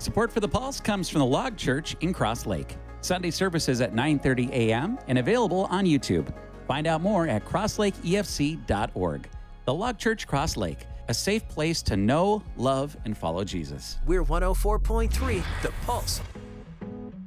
Support for The Pulse comes from the Log Church in Cross Lake. Sunday services at 9:30 a.m. and available on YouTube. Find out more at crosslakeefc.org. The Log Church Cross Lake, a safe place to know, love, and follow Jesus. We're 104.3 The Pulse.